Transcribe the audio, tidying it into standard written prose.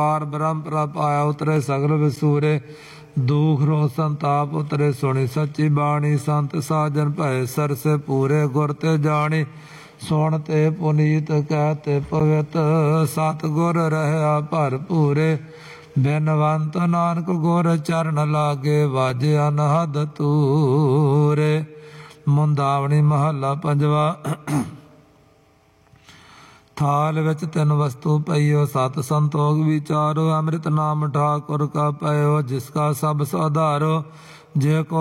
ਪਾਰ ਬ੍ਰਹਮ ਪ੍ਰਭ ਆਇਆ ਉਤਰੇ ਸਗਲ ਵਿਸੂਰੇ ਦੁਖ ਰੋ ਸੰਤਾਪ ਉਤਰੇ ਸੁਣੀ ਸੱਚੀ ਬਾਣੀ ਸੰਤ ਸਾਜਨ ਭਏ ਸਰਸੇ ਪੂਰੇ ਗੁਰ ਤੇ ਜਾਣੀ ਸੁਣ ਤੇ ਪੁਨੀਤ ਕਹਿ ਤੇ ਪਵਿੱਤ ਸਤ ਗੁਰ ਰਹਿਆ ਭਰਪੂਰੇ ਬਿਨਵੰਤ ਨਾਨਕ ਗੁਰ ਚਰਨ ਲਾਗੇ ਵਾਜੇ ਅਨਹਦ ਤੂਰੇ। ਮੁੰਦਾਵਣੀ ਮਹੱਲਾ ਪੰਜਵਾ। ਥਾਲ ਵਿੱਚ ਤਿੰਨ ਵਸਤੂ ਪਈਓ ਸਤ ਸੰਤੋਖ ਵਿਚਾਰੋ ਅੰਮ੍ਰਿਤ ਨਾਮ ਠਾਕੁਰ ਕਾ ਪਇਓ ਜਿਸ ਕਾ ਸਭ ਸੁਧਾਰੋ ਜੇ ਕੋ